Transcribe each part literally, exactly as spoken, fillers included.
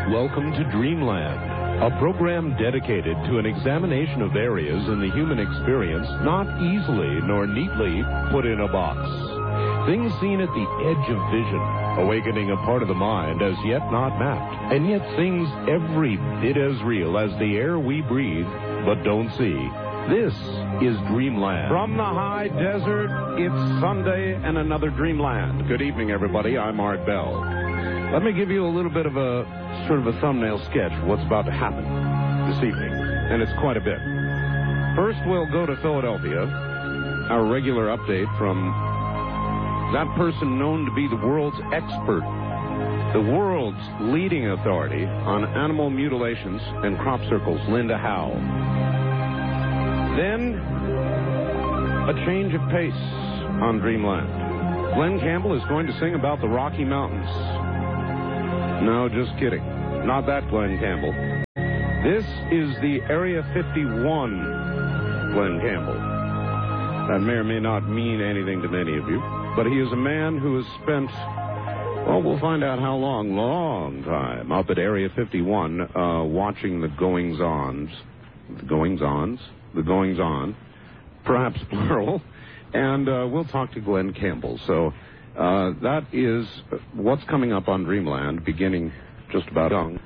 Welcome to Dreamland, a program dedicated to an examination of areas in the human experience not easily nor neatly put in a box. Things seen at the edge of vision, awakening a part of the mind as yet not mapped, and yet things every bit as real as the air we breathe but don't see. This is Dreamland. From the high desert, it's Sunday and another Dreamland. Good evening, everybody. I'm Art Bell. Let me give you a little bit of a sort of a thumbnail sketch of what's about to happen this evening, and it's quite a bit. First, we'll go to Philadelphia, our regular update from that person known to be the world's expert, the world's leading authority on animal mutilations and crop circles, Linda Howe. Then, a change of pace on Dreamland. Glenn Campbell is going to sing about the Rocky Mountains. No, just kidding. Not that Glenn Campbell. This is the Area fifty-one Glenn Campbell. That may or may not mean anything to many of you, but he is a man who has spent, well, we'll find out how long, long time, up at Area fifty-one, uh, watching the goings-ons, the goings-ons, the goings-on, perhaps plural, and uh, we'll talk to Glenn Campbell. So uh, that is what's coming up on Dreamland, beginning just about young.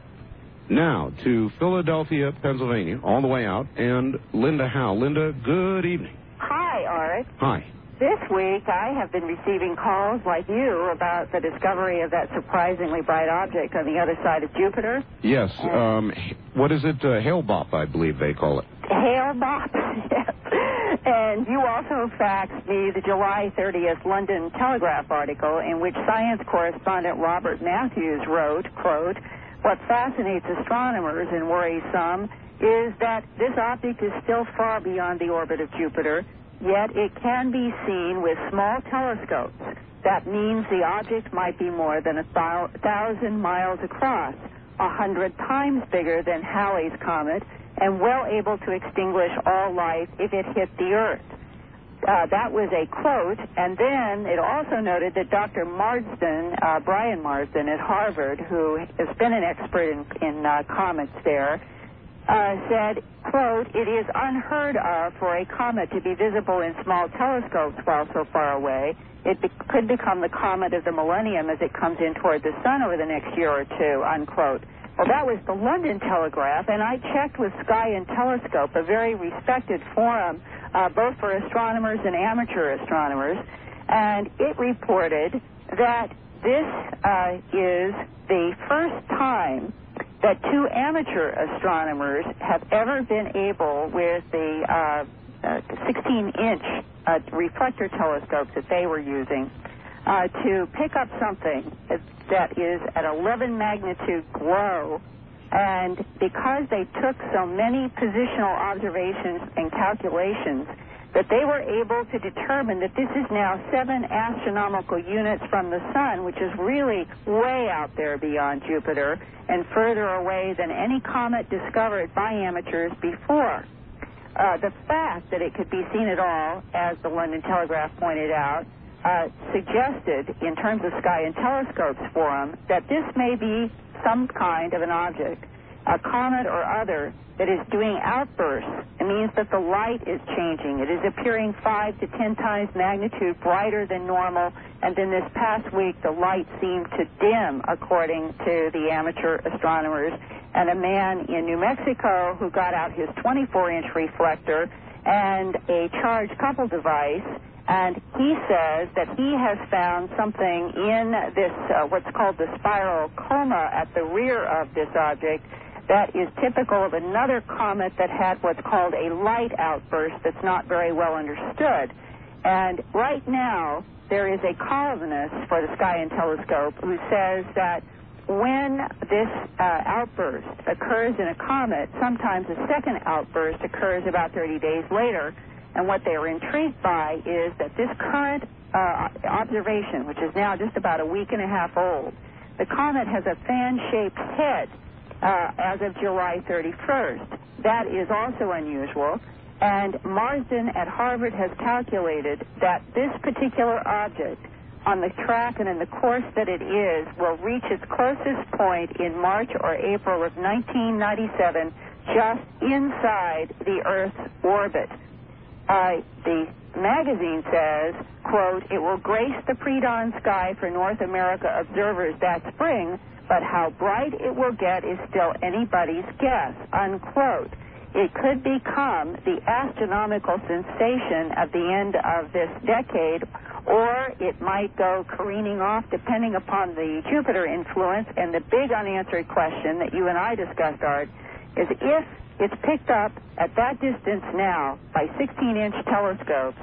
Now, to Philadelphia, Pennsylvania, all the way out, and Linda Howe. Linda, good evening. Hi, Art. Hi. This week, I have been receiving calls like you about the discovery of that surprisingly bright object on the other side of Jupiter. Yes. Um, what is it? Uh, Hale-Bopp, I believe they call it. Hale-Bopp, yes. And you also faxed me the July thirtieth London Telegraph article in which science correspondent Robert Matthews wrote, quote, "What fascinates astronomers and worries some is that this object is still far beyond the orbit of Jupiter, yet it can be seen with small telescopes. That means the object might be more than a thou- thousand miles across, a hundred times bigger than Halley's Comet, and well able to extinguish all life if it hit the Earth." Uh, that was a quote, and then it also noted that Doctor Marsden, uh, Brian Marsden at Harvard, who has been an expert in, in uh, comets there, Uh, said, quote, "It is unheard of for a comet to be visible in small telescopes while so far away. It be- could become the comet of the millennium as it comes in toward the sun over the next year or two," unquote. Well, that was the London Telegraph, and I checked with Sky and Telescope, a very respected forum, uh, both for astronomers and amateur astronomers, and it reported that this uh, is the first time that two amateur astronomers have ever been able, with the uh, sixteen-inch uh, uh, reflector telescopes that they were using, uh, to pick up something that is at eleven magnitude glow. And because they took so many positional observations and calculations, that they were able to determine that this is now seven astronomical units from the sun, which is really way out there beyond Jupiter and further away than any comet discovered by amateurs before. Uh, the fact that it could be seen at all, as the London Telegraph pointed out, uh, suggested, in terms of Sky and Telescope's forum, that this may be some kind of an object, a comet or other, that is doing outbursts. It means that the light is changing. It is appearing five to ten times magnitude brighter than normal, and then this past week the light seemed to dim, according to the amateur astronomers. And a man in New Mexico who got out his twenty-four inch reflector and a charged couple device, and he says that he has found something in this, uh, what's called the spiral coma at the rear of this object, that is typical of another comet that had what's called a light outburst that's not very well understood. And right now, there is a columnist for the Sky and Telescope who says that when this uh, outburst occurs in a comet, sometimes a second outburst occurs about thirty days later. And what they are intrigued by is that this current uh, observation, which is now just about a week and a half old, the comet has a fan-shaped head Uh, as of July thirty-first. That is also unusual, and Marsden at Harvard has calculated that this particular object on the track and in the course that it is, will reach its closest point in March or April of nineteen ninety-seven, just inside the Earth's orbit. Uh, the magazine says, quote, it will grace the pre-dawn sky for North America observers that spring, but how bright it will get is still anybody's guess, unquote. It could become the astronomical sensation of the end of this decade, or it might go careening off depending upon the Jupiter influence. And the big unanswered question that you and I discussed, Art, is if it's picked up at that distance now by sixteen-inch telescopes,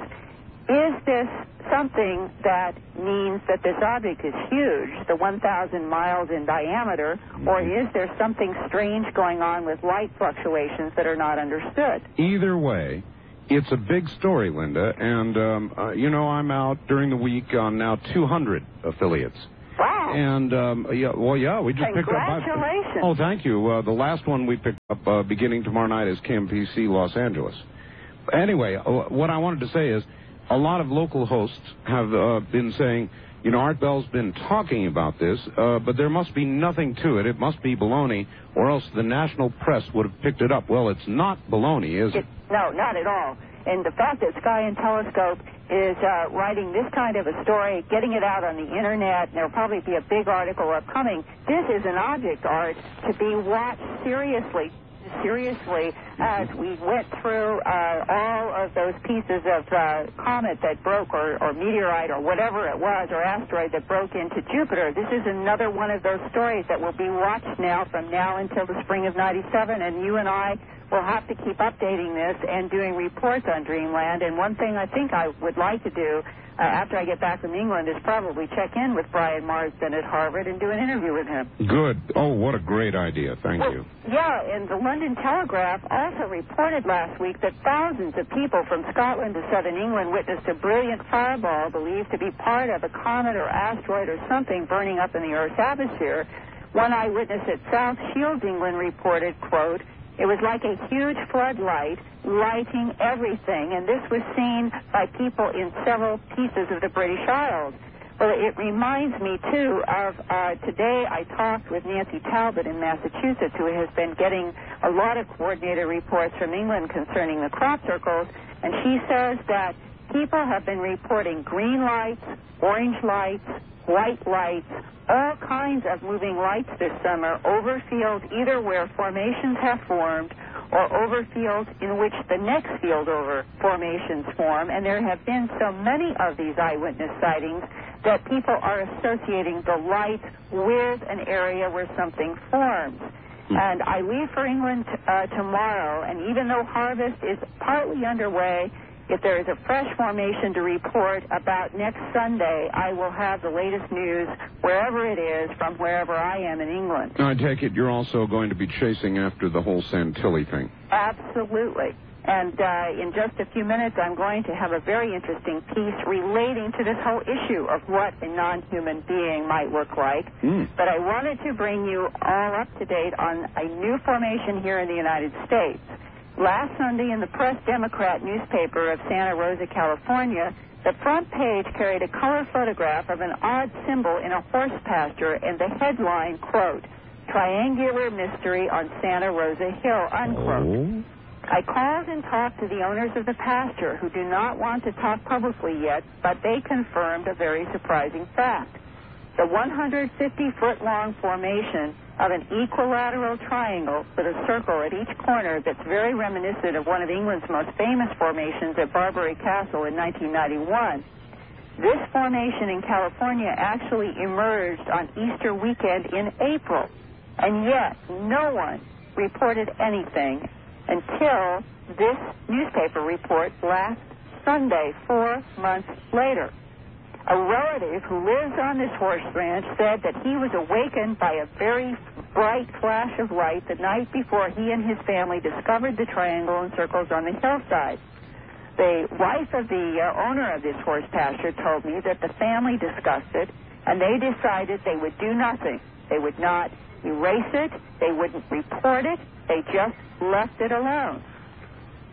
is this something that means that this object is huge, the one thousand miles in diameter, or is there something strange going on with light fluctuations that are not understood? Either way, it's a big story, Linda, and, um, uh, you know, I'm out during the week on now two hundred affiliates. Wow. And, um, yeah, well, yeah, we just picked up... Congratulations. Oh, thank you. Uh, the last one we picked up uh, beginning tomorrow night is K M P C Los Angeles. Anyway, uh, what I wanted to say is a lot of local hosts have uh, been saying, you know, Art Bell's been talking about this, uh, but there must be nothing to it. It must be baloney, or else the national press would have picked it up. Well, it's not baloney, is it? it no, not at all. And the fact that Sky and Telescope is uh, writing this kind of a story, getting it out on the Internet, and there'll probably be a big article upcoming, this is an object, Art, to be watched seriously, seriously, as we went through uh, all of those pieces of uh, comet that broke, or, or meteorite, or whatever it was, or asteroid that broke into Jupiter. This is another one of those stories that will be watched now from now until the spring of ninety-seven, and you and I will have to keep updating this and doing reports on Dreamland. And one thing I think I would like to do uh, after I get back from England is probably check in with Brian Marsden at Harvard and do an interview with him. Good. Oh, what a great idea. Thank well, you. Yeah, and the London Telegraph also reported last week that thousands of people from Scotland to southern England witnessed a brilliant fireball believed to be part of a comet or asteroid or something burning up in the Earth's atmosphere. One eyewitness at South Shields, England, reported, quote, it was like a huge floodlight lighting everything, and this was seen by people in several pieces of the British Isles. Well, it reminds me, too, of uh, today I talked with Nancy Talbot in Massachusetts, who has been getting a lot of coordinated reports from England concerning the crop circles, and she says that people have been reporting green lights, orange lights, white lights, all kinds of moving lights this summer over fields either where formations have formed or over fields in which the next field over formations form. And there have been so many of these eyewitness sightings that people are associating the light with an area where something forms. And I leave for England uh, tomorrow, and even though harvest is partly underway, if there is a fresh formation to report about next Sunday, I will have the latest news wherever it is from wherever I am in England. I take it you're also going to be chasing after the whole Santilli thing. Absolutely. And uh, in just a few minutes, I'm going to have a very interesting piece relating to this whole issue of what a non-human being might look like. Mm. But I wanted to bring you all up to date on a new formation here in the United States. Last Sunday in the Press-Democrat newspaper of Santa Rosa, California, the front page carried a color photograph of an odd symbol in a horse pasture and the headline, quote, Triangular Mystery on Santa Rosa Hill, unquote. Oh. I called and talked to the owners of the pasture who do not want to talk publicly yet, but they confirmed a very surprising fact. The one hundred fifty foot long formation of an equilateral triangle with a circle at each corner that's very reminiscent of one of England's most famous formations at Barbary Castle in nineteen ninety-one. This formation in California actually emerged on Easter weekend in April, and yet no one reported anything until this newspaper report last Sunday, four months later. A relative who lives on this horse ranch said that he was awakened by a very bright flash of light the night before he and his family discovered the triangle and circles on the hillside. The wife of the uh, owner of this horse pasture told me that the family discussed it, and they decided they would do nothing. They would not erase it. They wouldn't report it. They just left it alone.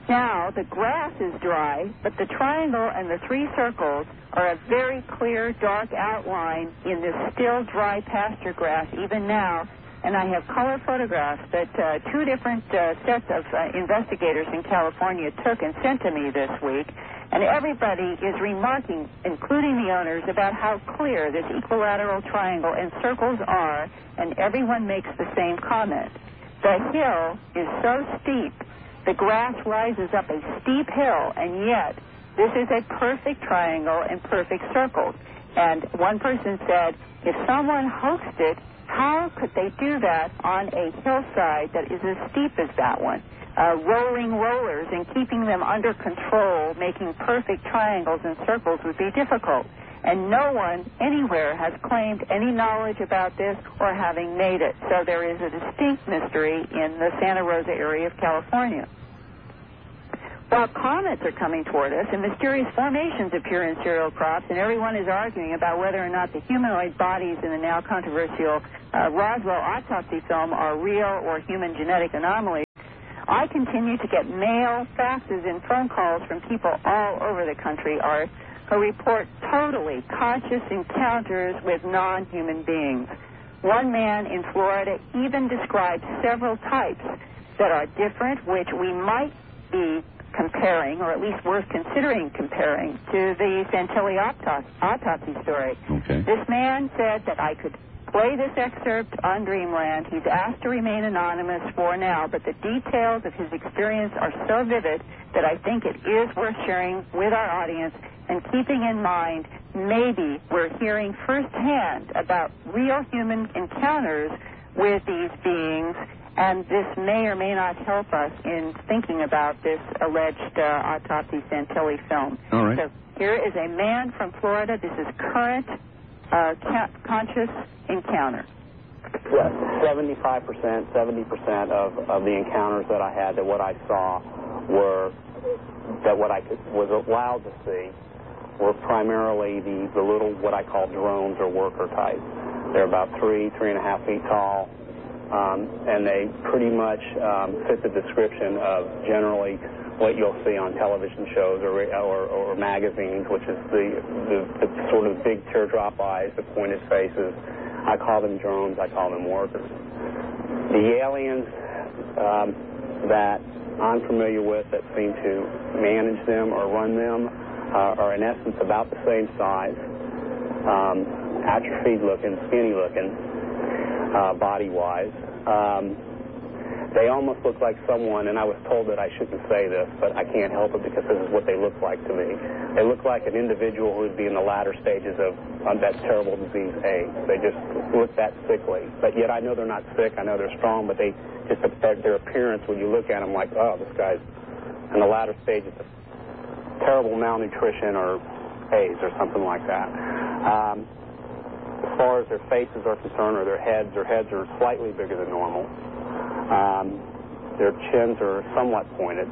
Now, the grass is dry, but the triangle and the three circles are a very clear, dark outline in this still dry pasture grass even now. And I have color photographs that uh, two different uh, sets of uh, investigators in California took and sent to me this week. And everybody is remarking, including the owners, about how clear this equilateral triangle and circles are, and everyone makes the same comment. The hill is so steep, the grass rises up a steep hill, and yet this is a perfect triangle and perfect circles. And one person said, if someone hoaxed it, how could they do that on a hillside that is as steep as that one? Uh, rolling rollers and keeping them under control, making perfect triangles and circles would be difficult. And no one anywhere has claimed any knowledge about this or having made it. So there is a distinct mystery in the Santa Rosa area of California. While comets are coming toward us and mysterious formations appear in cereal crops, and everyone is arguing about whether or not the humanoid bodies in the now controversial uh, Roswell autopsy film are real or human genetic anomalies, I continue to get mail, faxes, and phone calls from people all over the country, Art, who report totally conscious encounters with non-human beings. One man in Florida even described several types that are different, which we might be comparing, or at least worth considering comparing, to the Santilli autopsy, autopsy story. Okay. This man said that I could play this excerpt on Dreamland. He's asked to remain anonymous for now, but the details of his experience are so vivid that I think it is worth sharing with our audience, and keeping in mind maybe we're hearing firsthand about real human encounters with these beings, and this may or may not help us in thinking about this alleged uh, autopsy Santilli film. All right. So here is a man from Florida. This is current uh, ca- conscious encounter. Yes, seventy-five percent, seventy percent of, of the encounters that I had, that what I saw were, that what I could, was allowed to see, were primarily the, the little, what I call drones or worker types. They're about three, three and a half feet tall. Um, and they pretty much um, fit the description of generally what you'll see on television shows or, or, or magazines, which is the, the, the sort of big teardrop eyes, the pointed faces. I call them drones, I call them workers. The aliens um, that I'm familiar with that seem to manage them or run them uh, are in essence about the same size, um, atrophied looking, skinny looking, Uh, body-wise. Um, they almost look like someone, and I was told that I shouldn't say this, but I can't help it because this is what they look like to me. They look like an individual who would be in the latter stages of, of that terrible disease AIDS. They just look that sickly. But yet I know they're not sick. I know they're strong, but they just, their, their appearance, when you look at them, like, oh, this guy's in the latter stages of terrible malnutrition or AIDS or something like that. Um, As far as their faces are concerned, or their heads, their heads are slightly bigger than normal. Um, their chins are somewhat pointed.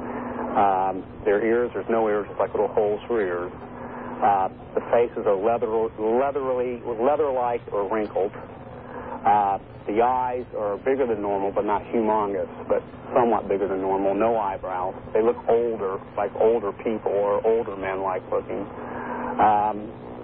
Um, their ears, there's no ears, it's like little holes for ears. Uh, the faces are leather, leatherly, leather-like or wrinkled. Uh, the eyes are bigger than normal, but not humongous, but somewhat bigger than normal. No eyebrows. They look older, like older people or older men-like looking. Um,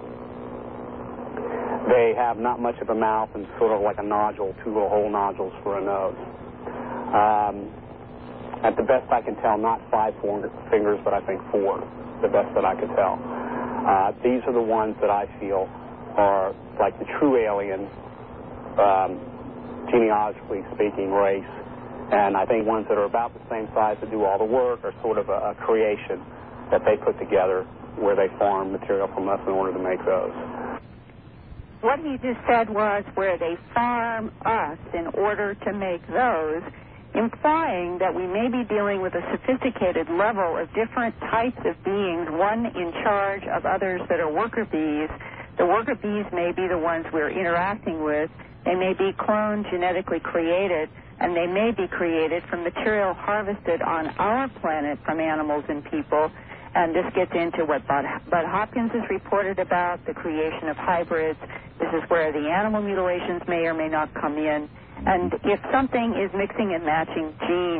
They have not much of a mouth and sort of like a nodule, two little hole nodules for a nose. Um, at the best I can tell, not five fingers, but I think four, the best that I could tell. Uh, these are the ones that I feel are like the true alien, um, genealogically speaking, race. And I think ones that are about the same size that do all the work are sort of a, a creation that they put together where they farm material from us in order to make those. What he just said was where they farm us in order to make those, implying that we may be dealing with a sophisticated level of different types of beings, one in charge of others that are worker bees. The worker bees may be the ones we're interacting with. They may be cloned, genetically created, and they may be created from material harvested on our planet from animals and people. And this gets into what Bud, Bud Hopkins has reported about, the creation of hybrids. This is where the animal mutilations may or may not come in. And if something is mixing and matching genes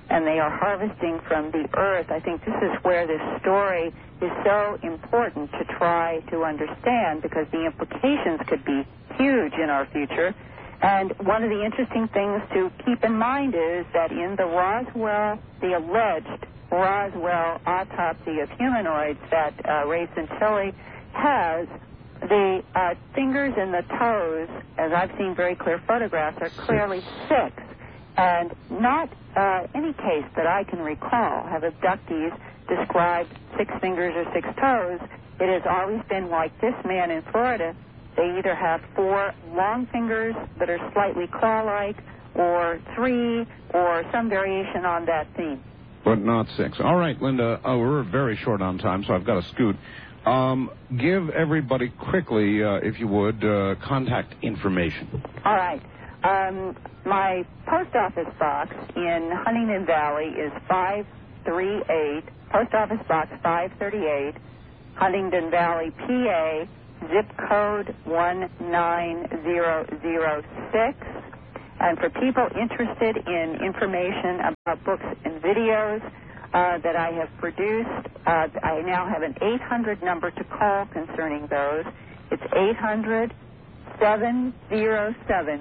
and they are harvesting from the earth. I think this is where this story is so important to try to understand, because the implications could be huge in our future. And one of the interesting things to keep in mind is that in the Roswell, the alleged Roswell autopsy of humanoids that uh, Ray Santilli has, the uh, fingers and the toes, as I've seen very clear photographs, are clearly six. And not uh, any case that I can recall have abductees described six fingers or six toes. It has always been like this man in Florida. They either have four long fingers that are slightly claw-like, or three, or some variation on that theme. But not six. All right, Linda, uh, we're very short on time, so I've got to scoot. Um, give everybody quickly, uh, if you would, uh, contact information. All right. Um, my post office box in Huntingdon Valley is five three eight, Post Office Box five thirty-eight, Huntingdon Valley, P A, zip code one nine zero zero six. And for people interested in information about books and videos uh, that I have produced, uh, I now have an eight hundred number to call concerning those. It's eight hundred, seven oh seven,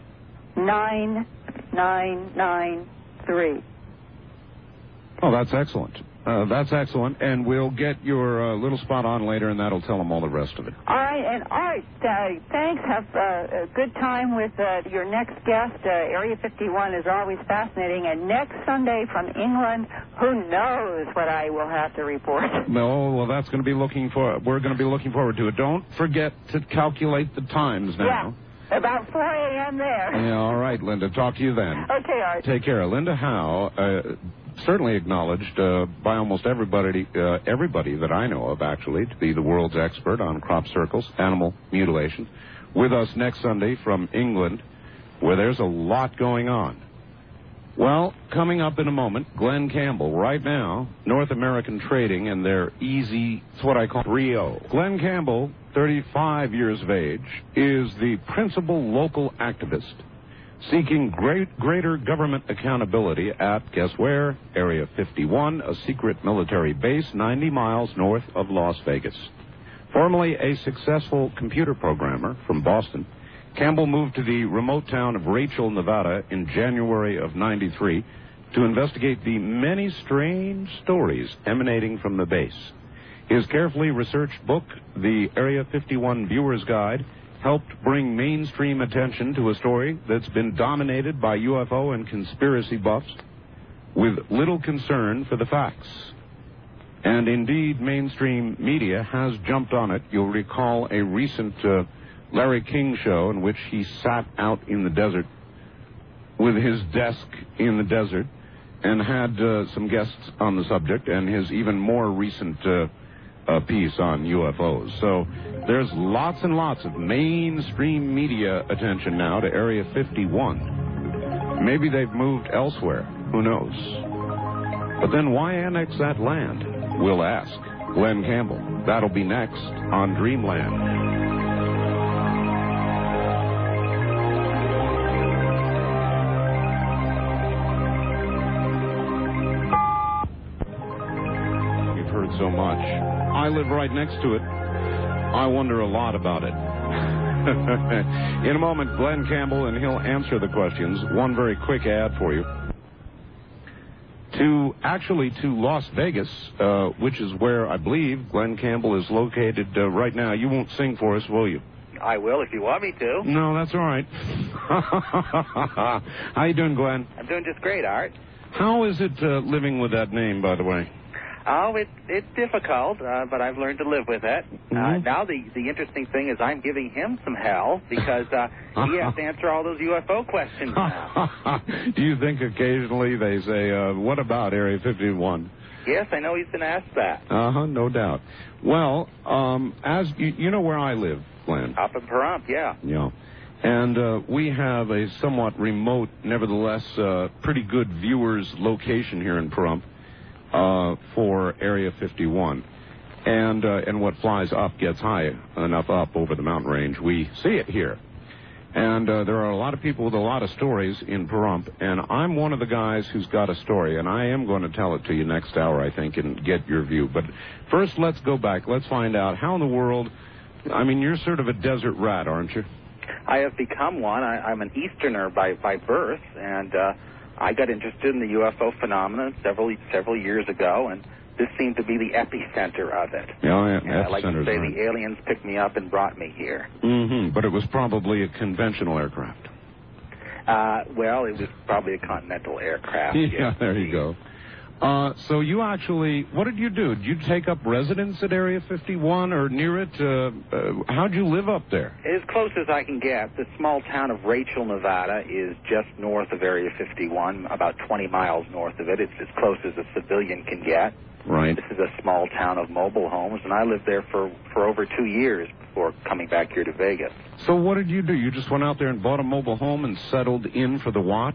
nine nine nine three. Oh, that's excellent. Uh, that's excellent, and we'll get your uh, little spot on later, and that'll tell them all the rest of it. All right, and all right, uh, thanks. Have uh, a good time with uh, your next guest. Uh, Area fifty-one is always fascinating, and next Sunday from England, who knows what I will have to report. No, well, that's going to be looking for. We're going to be looking forward to it. Don't forget to calculate the times now. Yeah, about four a.m. there. Yeah, all right, Linda. Talk to you then. Okay, Art. Take care. Linda Howe. Uh, Certainly acknowledged uh, by almost everybody, uh, everybody that I know of, actually, to be the world's expert on crop circles, animal mutilation. With us next Sunday from England, where there's a lot going on. Well, coming up in a moment, Glenn Campbell. Right now, North American Trading and their easy, it's what I call Rio. Glenn Campbell, thirty-five years of age, is the principal local activist seeking great, greater government accountability at, guess where? Area fifty-one, a secret military base ninety miles north of Las Vegas. Formerly a successful computer programmer from Boston, Campbell moved to the remote town of Rachel, Nevada in January of ninety-three to investigate the many strange stories emanating from the base. His carefully researched book, The Area fifty-one Viewer's Guide, helped bring mainstream attention to a story that's been dominated by U F O and conspiracy buffs with little concern for the facts. And indeed, mainstream media has jumped on it. You'll recall a recent uh, Larry King show in which he sat out in the desert with his desk in the desert and had uh, some guests on the subject, and his even more recent uh, uh, piece on U F Os. So there's lots and lots of mainstream media attention now to Area fifty-one. Maybe they've moved elsewhere. Who knows? But then why annex that land? We'll ask Glenn Campbell. That'll be next on Dreamland. So much. I live right next to it. I wonder a lot about it. In a moment, Glenn Campbell, and he'll answer the questions. One very quick ad for you. To actually to Las Vegas, uh, which is where I believe Glenn Campbell is located uh, right now. You won't sing for us, will you? I will if you want me to. No, that's all right. How you doing, Glenn? I'm doing just great, Art. How is it uh, living with that name, by the way? Oh, it, it's difficult, uh, but I've learned to live with it. Mm-hmm. Uh, now the, the interesting thing is I'm giving him some hell because uh, he has to answer all those U F O questions now. Do you think occasionally they say, uh, what about Area fifty-one? Yes, I know he's been asked that. Uh-huh, no doubt. Well, um, as you, you know where I live, Glenn? Up in Pahrump, yeah. Yeah. And uh, we have a somewhat remote, nevertheless, uh, pretty good viewers location here in Pahrump. Uh, for Area fifty-one. And uh, and what flies up gets high enough up over the mountain range. We see it here. And uh, there are a lot of people with a lot of stories in Pahrump, and I'm one of the guys who's got a story, and I am going to tell it to you next hour, I think, and get your view. But first, let's go back. Let's find out how in the world, I mean, you're sort of a desert rat, aren't you? I have become one. I, I'm an Easterner by, by birth, and uh, I got interested in the U F O phenomenon several several years ago, and this seemed to be the epicenter of it. Yeah, yeah, I like to say right. The aliens picked me up and brought me here. Mm-hmm, but it was probably a conventional aircraft. Uh, well, it was probably a continental aircraft. Yeah, yes. There you go. Uh, so you actually, what did you do? Did you take up residence at Area fifty-one or near it? Uh, uh, how'd you live up there? As close as I can get. The small town of Rachel, Nevada is just north of Area fifty-one, about twenty miles north of it. It's as close as a civilian can get. Right. This is a small town of mobile homes, and I lived there for, for over two years before coming back here to Vegas. So what did you do? You just went out there and bought a mobile home and settled in for the watch?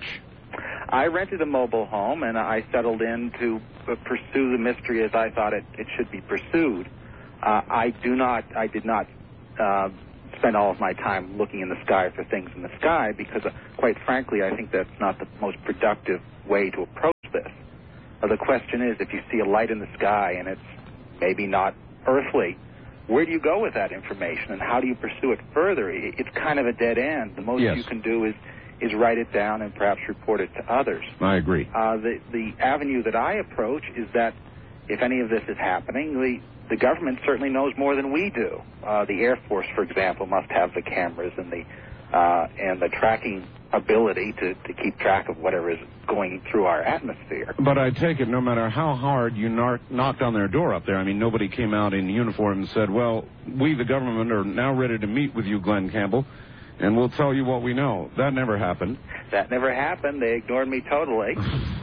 I rented a mobile home, and I settled in to uh, pursue the mystery as I thought it, it should be pursued. Uh, I do not, I did not uh, spend all of my time looking in the sky for things in the sky because, uh, quite frankly, I think that's not the most productive way to approach this. Uh, the question is, if you see a light in the sky and it's maybe not earthly, where do you go with that information, and how do you pursue it further? It, it's kind of a dead end. The most yes. you can do is is write it down and perhaps report it to others. I agree. Uh, the, the avenue that I approach is that if any of this is happening, the, the government certainly knows more than we do. Uh, the Air Force, for example, must have the cameras and the uh, and the tracking ability to, to keep track of whatever is going through our atmosphere. But I take it no matter how hard you nar- knocked on their door up there, I mean, nobody came out in uniform and said, well, we, the government, are now ready to meet with you, Glenn Campbell, and we'll tell you what we know. That never happened. That never happened. They ignored me totally.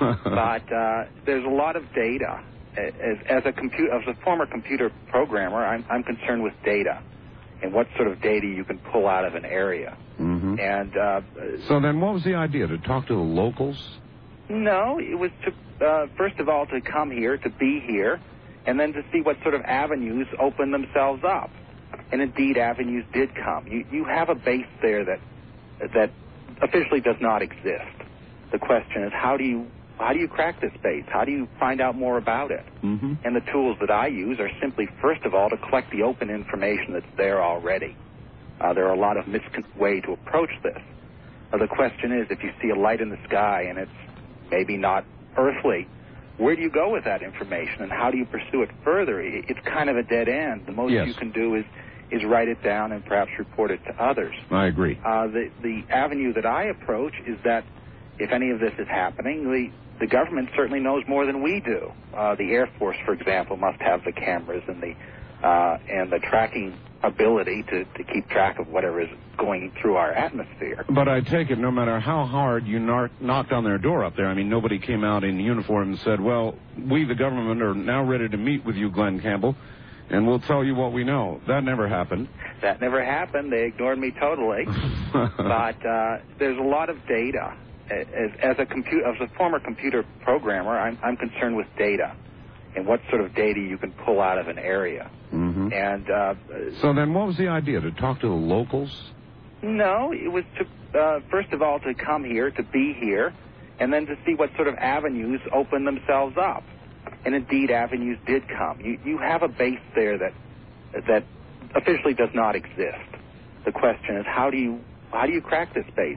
But uh, there's a lot of data. As, as a computer, as a former computer programmer, I'm, I'm concerned with data and what sort of data you can pull out of an area. Mm-hmm. And uh, so then, what was the idea? To talk to the locals? No, it was to uh, first of all to come here, to be here, and then to see what sort of avenues open themselves up. And indeed, avenues did come. You you have a base there that that officially does not exist. The question is, how do you how do you crack this base? How do you find out more about it? Mm-hmm. And the tools that I use are simply, first of all, to collect the open information that's there already. Uh, there are a lot of misconceived ways to approach this. Uh, the question is, if you see a light in the sky and it's maybe not earthly, where do you go with that information, and how do you pursue it further? It, it's kind of a dead end. The most yes. you can do is is write it down and perhaps report it to others. I agree. Uh, the the avenue that I approach is that if any of this is happening, the the government certainly knows more than we do. Uh, the Air Force, for example, must have the cameras and the uh, and the tracking ability to, to keep track of whatever is going through our atmosphere. But I take it no matter how hard you nar- knocked on their door up there, I mean, nobody came out in uniform and said, well, we, the government, are now ready to meet with you, Glenn Campbell, and we'll tell you what we know. That never happened. That never happened. They ignored me totally. But uh, there's a lot of data. As, as a computer, as a former computer programmer, I'm, I'm concerned with data and what sort of data you can pull out of an area. Mm-hmm. And uh, so then, what was the idea? To talk to the locals? No, it was to uh, first of all to come here, to be here, and then to see what sort of avenues open themselves up. And indeed, avenues did come. You you have a base there that that officially does not exist. The question is, how do you how do you crack this base?